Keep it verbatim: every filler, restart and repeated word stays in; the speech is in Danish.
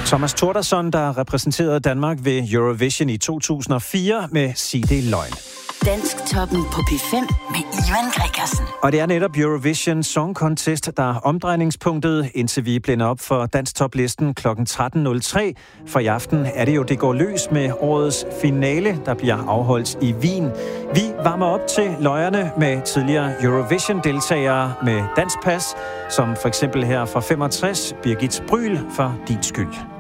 Thomas Tordarsson, der repræsenterede Danmark ved Eurovision i to tusind og fire med Sig det løgn. Dansktoppen på P fem med Ivan Gregersen. Og det er netop Eurovision Song Contest, der er omdrejningspunktet, indtil vi blænder op for Dansktoplisten klokken tretten nul tre. For i aften er det jo, det går løs med årets finale, der bliver afholdt i Wien. Vi varmer op til løjerne med tidligere Eurovision-deltagere med dansk pas, som for eksempel her fra femogtres, Birgit Bryl for Din Skyld.